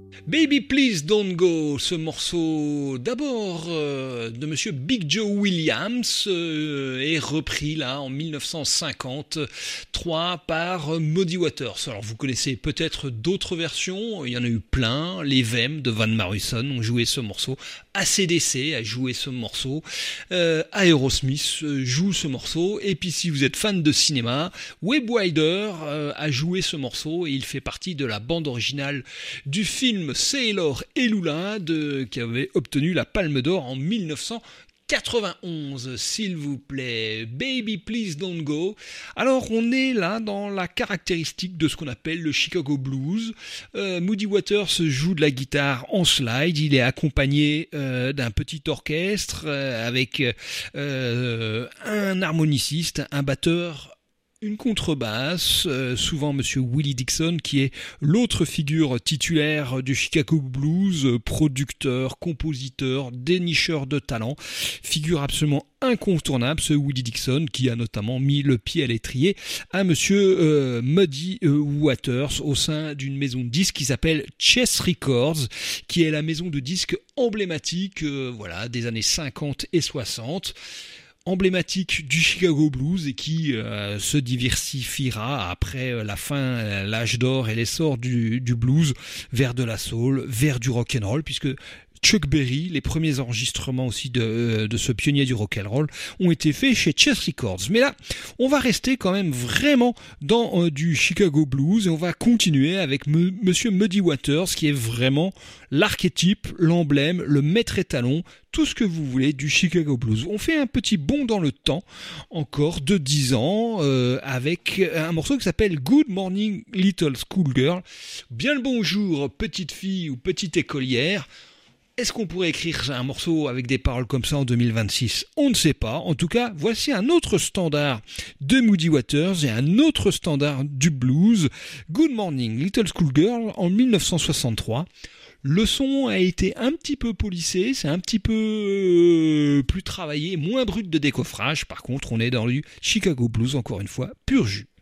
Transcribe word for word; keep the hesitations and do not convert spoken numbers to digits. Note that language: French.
Baby Please Don't Go, ce morceau d'abord euh, de monsieur Big Joe Williams euh, est repris là en dix-neuf cent cinquante-trois par Muddy Waters. Alors vous connaissez peut-être d'autres versions, il y en a eu plein. Les V E M de Van Morrison ont joué ce morceau, A C D C a joué ce morceau, euh, Aerosmith joue ce morceau, et puis si vous êtes fan de cinéma, Webb Wilder euh, a joué ce morceau et il fait partie de la bande originale du film Sailor et Lula de, qui avait obtenu la Palme d'Or en dix-neuf cent quatre-vingt-onze, s'il vous plaît. Baby Please Don't Go. Alors on est là dans la caractéristique de ce qu'on appelle le Chicago Blues. Euh, Muddy Waters joue de la guitare en slide, il est accompagné euh, d'un petit orchestre euh, avec euh, un harmoniciste, un batteur, une contrebasse, euh, souvent monsieur Willie Dixon, qui est l'autre figure titulaire du Chicago Blues, euh, producteur, compositeur, dénicheur de talent, figure absolument incontournable, ce Willie Dixon, qui a notamment mis le pied à l'étrier à monsieur euh, Muddy euh, Waters au sein d'une maison de disques qui s'appelle Chess Records, qui est la maison de disques emblématique euh, voilà, des années cinquante et soixante, emblématique du Chicago Blues et qui euh, se diversifiera après la fin, euh, l'âge d'or et l'essor du, du blues vers de la soul, vers du rock and roll, puisque Chuck Berry, les premiers enregistrements aussi de, de ce pionnier du rock and roll ont été faits chez Chess Records. Mais là, on va rester quand même vraiment dans euh, du Chicago Blues et on va continuer avec M- Monsieur Muddy Waters, qui est vraiment l'archétype, l'emblème, le maître étalon, tout ce que vous voulez du Chicago Blues. On fait un petit bond dans le temps, encore de dix ans, euh, avec un morceau qui s'appelle Good Morning Little Schoolgirl. Bien le bonjour, petite fille ou petite écolière. Est-ce qu'on pourrait écrire un morceau avec des paroles comme ça en deux mille vingt-six ? On ne sait pas. En tout cas, voici un autre standard de Muddy Waters et un autre standard du blues. Good Morning Little Schoolgirl en dix-neuf cent soixante-trois. Le son a été un petit peu polissé, c'est un petit peu plus travaillé, moins brut de décoffrage. Par contre, on est dans du Chicago Blues, encore une fois, pur jus.